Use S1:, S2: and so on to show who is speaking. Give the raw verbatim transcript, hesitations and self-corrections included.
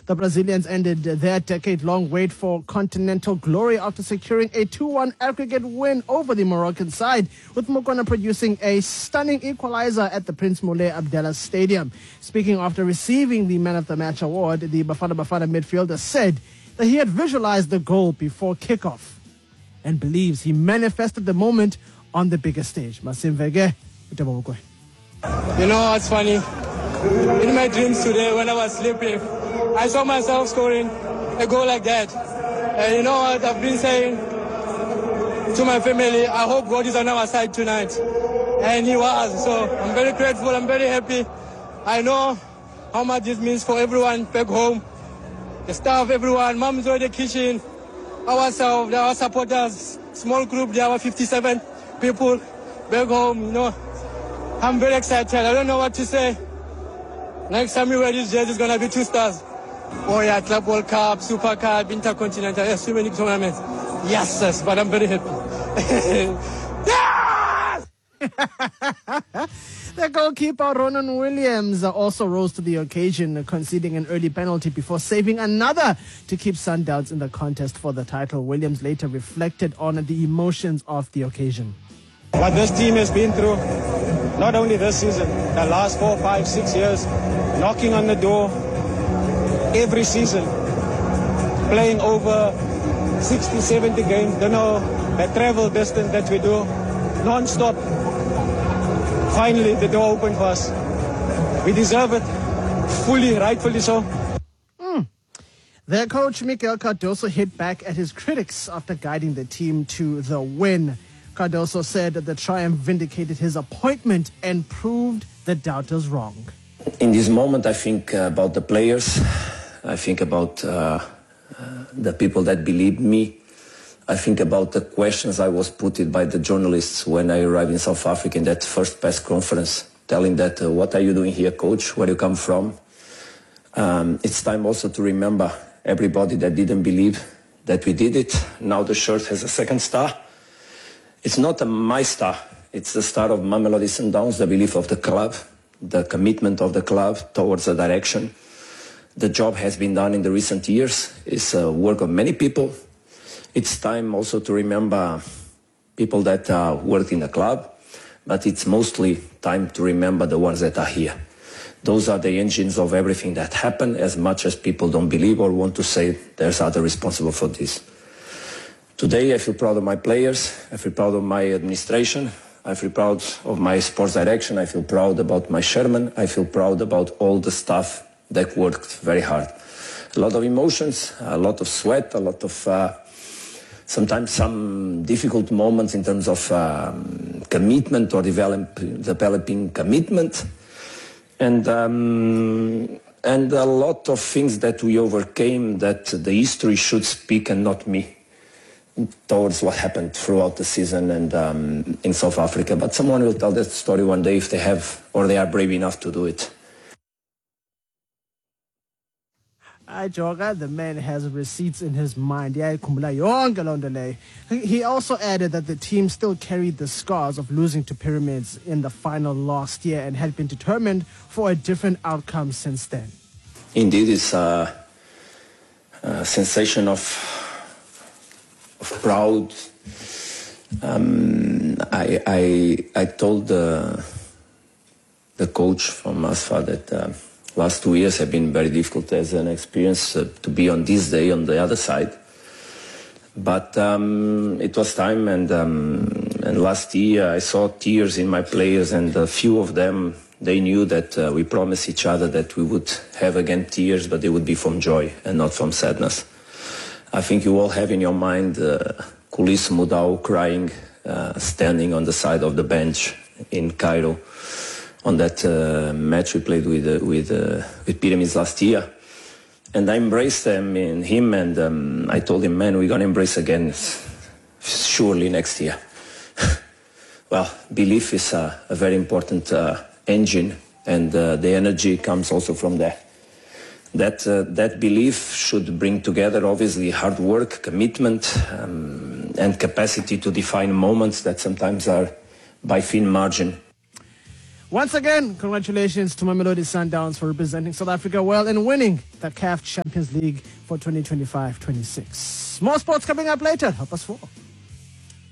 S1: The Brazilians ended their decade-long wait for continental glory after securing a two one aggregate win over the Moroccan side, with Mokoena producing a stunning equalizer at the Prince Moulay Abdallah Stadium. Speaking after receiving the Man of the Match award, the Bafana Bafana midfielder said that he had visualized the goal before kickoff and believes he manifested the moment on the biggest stage. Masim Vege, Utabawukwe.
S2: You know what's funny? In my dreams today, when I was sleeping, I saw myself scoring a goal like that. And you know what I've been saying to my family? I hope God is on our side tonight. And he was. So I'm very grateful. I'm very happy. I know how much this means for everyone back home. The staff, everyone, moms in the kitchen, ourselves, our supporters, small group, there are fifty-seven people back home, you know. I'm very excited. I don't know what to say. Next time we wear this jersey, it's going to be two stars. Oh yeah, Club World Cup, Super Cup, Intercontinental, yes, so many tournaments. Yes, yes, but I'm very happy. Yes!
S1: The goalkeeper, Ronan Williams, also rose to the occasion, conceding an early penalty before saving another to keep Sundowns in the contest for the title. Williams later reflected on the emotions of the occasion.
S3: What this team has been through, not only this season, the last four, five, six years, knocking on the door every season, playing over sixty, seventy games, don't know, the travel distance that we do, non-stop. Finally, the door opened for us. We deserve it, fully, rightfully so.
S1: Mm. Their coach, Miguel Cardoso, hit back at his critics after guiding the team to the win. Cardoso said that the triumph vindicated his appointment and proved the doubters wrong.
S4: In this moment, I think uh, about the players. I think about uh, uh, the people that believed me. I think about the questions I was put by the journalists when I arrived in South Africa in that first press conference, telling that, uh, what are you doing here, coach? Where do you come from? Um, it's time also to remember everybody that didn't believe that we did it. Now the shirt has a second star. It's not a my star. It's the star of Mamelodi Sundowns, the belief of the club, the commitment of the club towards the direction. The job has been done in the recent years. It's a work of many people. It's time also to remember people that uh, work in the club, but it's mostly time to remember the ones that are here. Those are the engines of everything that happened, as much as people don't believe or want to say there's other responsible for this. Today I feel proud of my players, I feel proud of my administration, I feel proud of my sports direction, I feel proud about my chairman, I feel proud about all the staff that worked very hard. A lot of emotions, a lot of sweat, a lot of uh, sometimes some difficult moments in terms of um, commitment or develop, developing commitment, and um, and a lot of things that we overcame that the history should speak and not me, towards what happened throughout the season and um, in South Africa. But someone will tell that story one day if they have or they are brave enough to do it.
S1: Joga, the man has receipts in his mind. He also added that the team still carried the scars of losing to Pyramids in the final last year and had been determined for a different outcome since then.
S4: Indeed, it's a, a sensation of, of proud. Um, I, I, I told the, the coach from Asfa that uh, last two years have been very difficult as an experience uh, to be on this day on the other side. But um, it was time, and, um, and last year I saw tears in my players, and a few of them, they knew that uh, we promised each other that we would have again tears, but they would be from joy and not from sadness. I think you all have in your mind uh, Kulis Mudau crying, uh, standing on the side of the bench in Cairo on that uh, match we played with uh, with uh, with Pyramids last year, and I embraced them in him, and um, I told him, man, we're gonna embrace again, surely next year. Well, belief is a, a very important uh, engine, and uh, the energy comes also from there. That uh, that belief should bring together, obviously, hard work, commitment, um, and capacity to define moments that sometimes are by thin margin.
S1: Once again, congratulations to Mamelodi Sundowns for representing South Africa well and winning the C A F Champions League for twenty twenty-five twenty-six. More sports coming up later. Half past four.